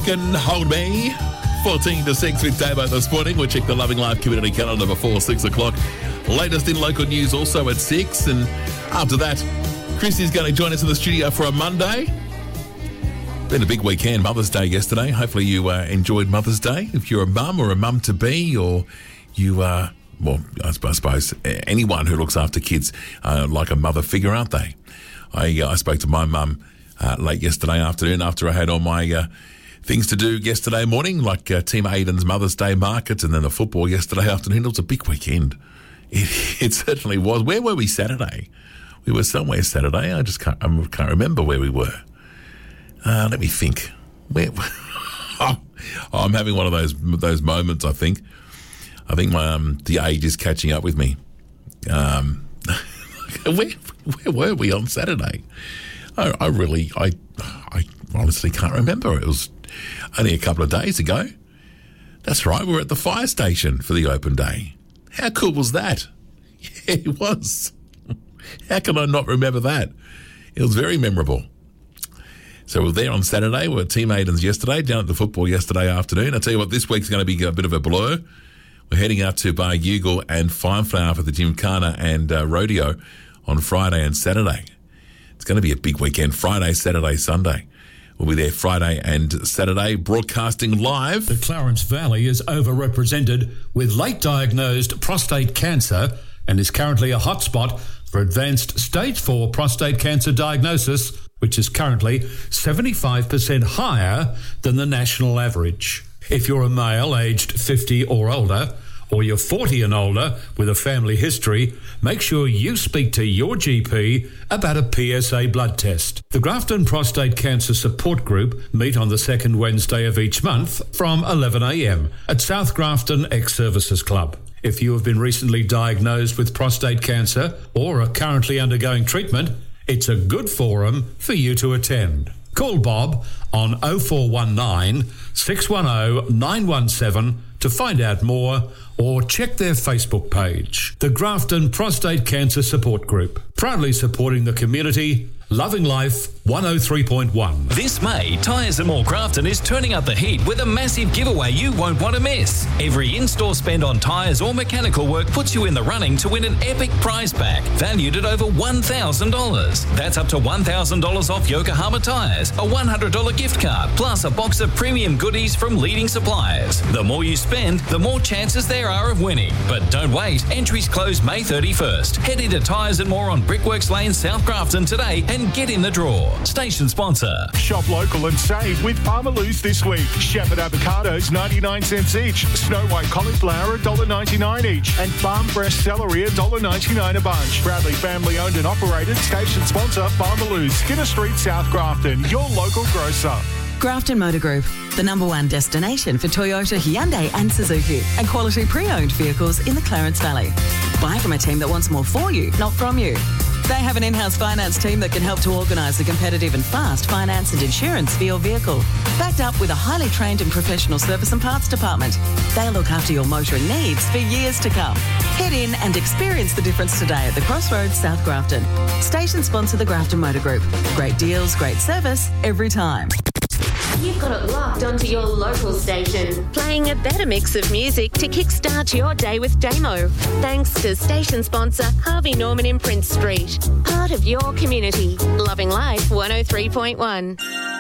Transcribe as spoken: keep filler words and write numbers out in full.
Can Hold Me. fourteen to six with Damo this morning. We'll check the Loving Life community calendar before six o'clock. Latest in local news also at six. And after that, Chrissy's going to join us in the studio for a Monday. Been a big weekend, Mother's Day yesterday. Hopefully you uh, enjoyed Mother's Day. If you're a mum or a mum-to-be, or you, uh, well, I suppose anyone who looks after kids uh, like a mother figure, aren't they? I, uh, I spoke to my mum uh, late yesterday afternoon after I had all my uh, things to do yesterday morning, like uh, Team Aiden's Mother's Day market and then the football yesterday afternoon. It was a big weekend. It, it certainly was. Where were we Saturday? We were somewhere Saturday. I just can't, I can't remember where we were. Uh, let me think. Where? oh, I'm having one of those those moments. I think. I think my um, the age is catching up with me. Um, where where were we on Saturday? I, I really, I, I honestly can't remember. It was only a couple of days ago. That's right. We were at the fire station for the open day. How cool was that? Yeah, it was. How can I not remember that? It was very memorable. So we're there on Saturday. We were at Team Aiden's yesterday, down at the football yesterday afternoon. I tell you what, this week's going to be a bit of a blur. We're heading out to Bargugal and Fine Flower for the Gymkhana and uh, Rodeo on Friday and Saturday. It's going to be a big weekend, Friday, Saturday, Sunday. We'll be there Friday and Saturday, broadcasting live. The Clarence Valley is overrepresented with late diagnosed prostate cancer and is currently a hotspot for advanced stage four prostate cancer diagnosis, which is currently seventy-five percent higher than the national average. If you're a male aged fifty or older, or you're forty and older with a family history, make sure you speak to your G P about a P S A blood test. The Grafton Prostate Cancer Support Group meet on the second Wednesday of each month from eleven a.m. at South Grafton Ex-Services Club. If you have been recently diagnosed with prostate cancer or are currently undergoing treatment, it's a good forum for you to attend. Call Bob on oh four one nine, six one oh, nine one seven to find out more, or check their Facebook page. The Grafton Prostate Cancer Support Group, proudly supporting the community. Loving Life one oh three point one. This May, Tyres and More Grafton is turning up the heat with a massive giveaway you won't want to miss. Every in-store spend on tyres or mechanical work puts you in the running to win an epic prize pack valued at over one thousand dollars. That's up to one thousand dollars off Yokohama tyres, a one hundred dollars gift card, plus a box of premium goodies from leading suppliers. The more you spend, the more chances there are of winning. But don't wait, entries close May thirty-first. Head into Tyres and More on Brickworks Lane, South Grafton today and get in the draw. Station sponsor. Shop local and save with Farmerloos this week. Shepherd avocados ninety-nine cents each. Snow White cauliflower one dollar ninety-nine each. And farm fresh celery one dollar ninety-nine a bunch. Proudly family owned and operated. Station sponsor Farmerloos, Skinner Street, South Grafton. Your local grocer. Grafton Motor Group, the number one destination for Toyota, Hyundai and Suzuki, and quality pre-owned vehicles in the Clarence Valley. Buy from a team that wants more for you, not from you. They have an in-house finance team that can help to organise a competitive and fast finance and insurance for your vehicle. Backed up with a highly trained and professional service and parts department. They'll look after your motoring needs for years to come. Head in and experience the difference today at the Crossroads, South Grafton. Station sponsor the Grafton Motor Group. Great deals, great service, every time. You've got it locked onto your local station, playing a better mix of music to kickstart your day with Damo. Thanks to station sponsor Harvey Norman in Prince Street. Part of your community. Loving Life one oh three point one.